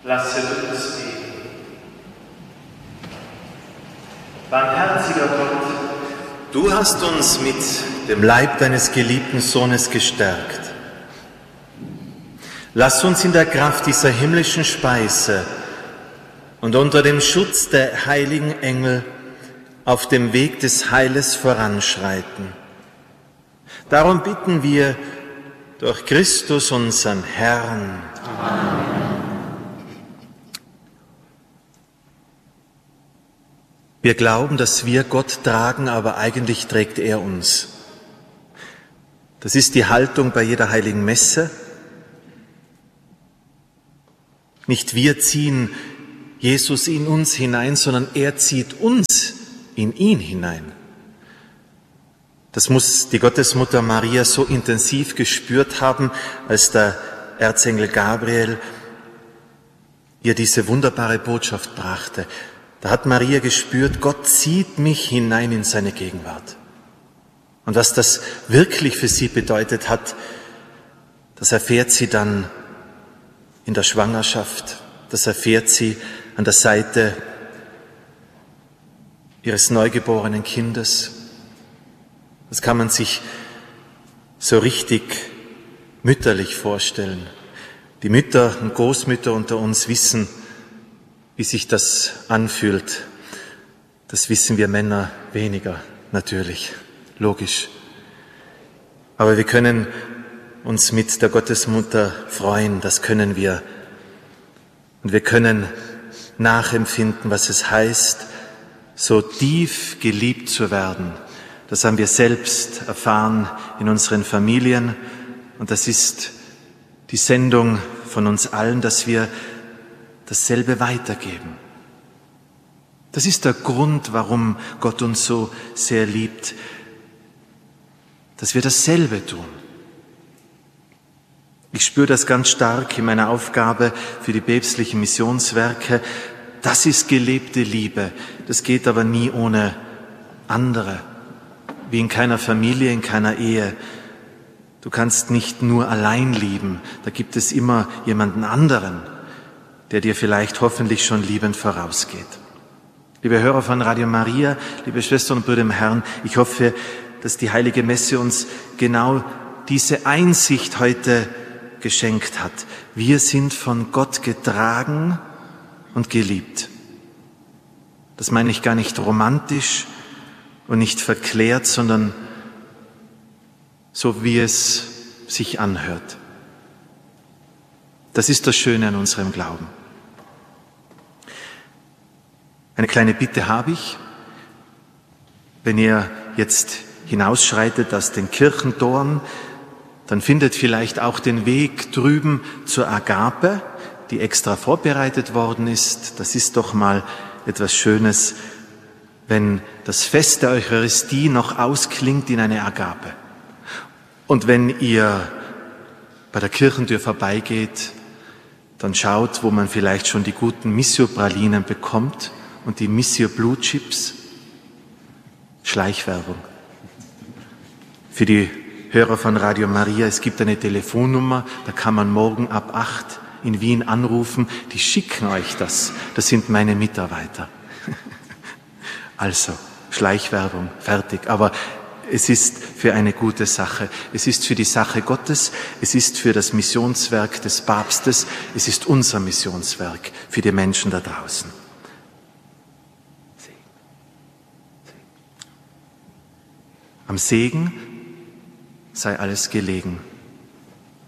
Lasset uns beten. Barmherziger Gott, du hast uns mit dem Leib deines geliebten Sohnes gestärkt. Lass uns in der Kraft dieser himmlischen Speise und unter dem Schutz der heiligen Engel auf dem Weg des Heiles voranschreiten. Darum bitten wir durch Christus, unseren Herrn. Amen. Wir glauben, dass wir Gott tragen, aber eigentlich trägt er uns. Das ist die Haltung bei jeder heiligen Messe. Nicht wir ziehen Jesus in uns hinein, sondern er zieht uns in ihn hinein. Das muss die Gottesmutter Maria so intensiv gespürt haben, als der Erzengel Gabriel ihr diese wunderbare Botschaft brachte. Da hat Maria gespürt, Gott zieht mich hinein in seine Gegenwart. Und was das wirklich für sie bedeutet hat, das erfährt sie dann in der Schwangerschaft, das erfährt sie an der Seite ihres neugeborenen Kindes. Das kann man sich so richtig mütterlich vorstellen. Die Mütter und Großmütter unter uns wissen, wie sich das anfühlt. Das wissen wir Männer weniger, natürlich, logisch. Aber wir können uns mit der Gottesmutter freuen, das können wir. Und wir können nachempfinden, was es heißt, so tief geliebt zu werden. Das haben wir selbst erfahren in unseren Familien. Und das ist die Sendung von uns allen, dass wir dasselbe weitergeben. Das ist der Grund, warum Gott uns so sehr liebt, dass wir dasselbe tun. Ich spüre das ganz stark in meiner Aufgabe für die päpstlichen Missionswerke. Das ist gelebte Liebe. Das geht aber nie ohne andere. Wie in keiner Familie, in keiner Ehe. Du kannst nicht nur allein lieben. Da gibt es immer jemanden anderen, der dir vielleicht hoffentlich schon liebend vorausgeht. Liebe Hörer von Radio Maria, liebe Schwestern und Brüder im Herrn, ich hoffe, dass die Heilige Messe uns genau diese Einsicht heute geschenkt hat. Wir sind von Gott getragen und geliebt. Das meine ich gar nicht romantisch und nicht verklärt, sondern so, wie es sich anhört. Das ist das Schöne an unserem Glauben. Eine kleine Bitte habe ich. Wenn ihr jetzt hinausschreitet aus den Kirchentoren, dann findet vielleicht auch den Weg drüben zur Agape, die extra vorbereitet worden ist. Das ist doch mal etwas Schönes, wenn das Fest der Eucharistie noch ausklingt in eine Agape. Und wenn ihr bei der Kirchentür vorbeigeht, dann schaut, wo man vielleicht schon die guten Missio-Pralinen bekommt und die Missio-Blue-Chips. Schleichwerbung. Für die Hörer von Radio Maria, es gibt eine Telefonnummer, da kann man morgen ab 8 in Wien anrufen. Die schicken euch das. Das sind meine Mitarbeiter. Also, Schleichwerbung, fertig. Aber es ist für eine gute Sache. Es ist für die Sache Gottes. Es ist für das Missionswerk des Papstes. Es ist unser Missionswerk für die Menschen da draußen. Am Segen sei alles gelegen.